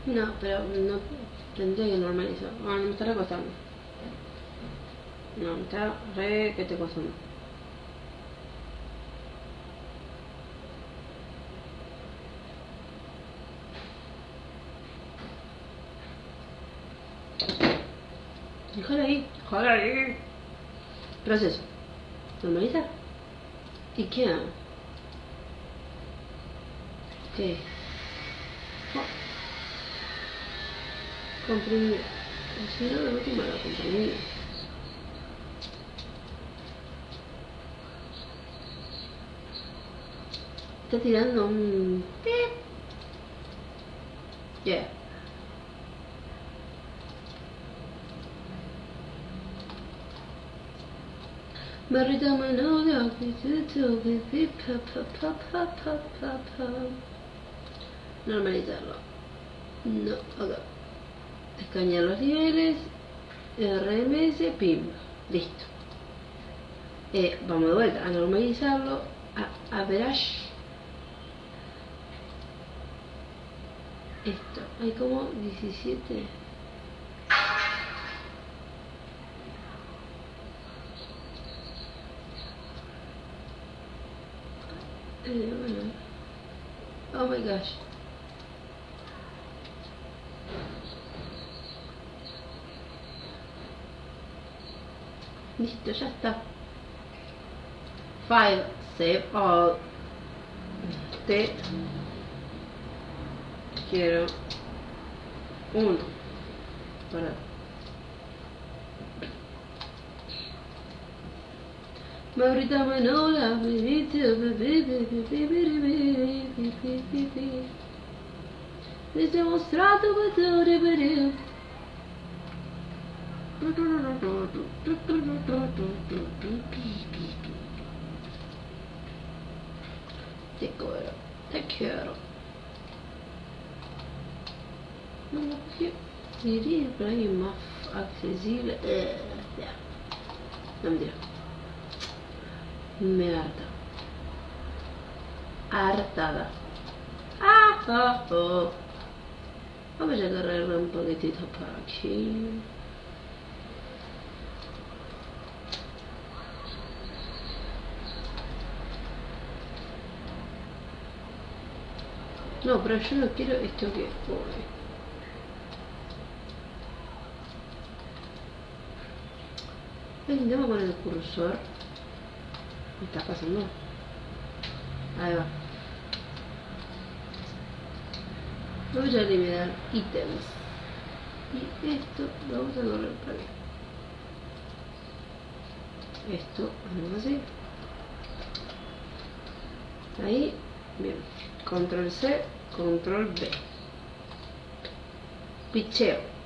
No, pero no tendría que normalizar. Ah, no me estará costando. No, me está re que te costando. Déjala ahí, déjala ahí. Proceso. Normalizar. ¿Y qué hago? ¿Qué? Oh. Comprimir. Si no, me meto para comprimir. Está tirando un... pip. Yeah. Marita Manola, normalizarlo. No, acá. Escanear los niveles. RMS, pim. Listo. Vamos de vuelta a normalizarlo. A brush. Esto. Hay como 17. Bueno. Oh my gosh. Listo, ya está. File, save all. Te quiero uno. Para. Maurita Manola, desde mostrato per te quiero. No lo diría por ahí más accesible. No mentira. Me harta. Hartada. Oh. Vamos a agarrar un poquitito por aquí. No, pero yo no quiero esto que... ¿Hay un tema con el cursor? ¿Me está pasando? Ahí va. Voy a eliminar ítems. Y esto lo vamos a correr para acá. Esto, hacemos así. Ahí, bien. Control C, Control V. Picheo.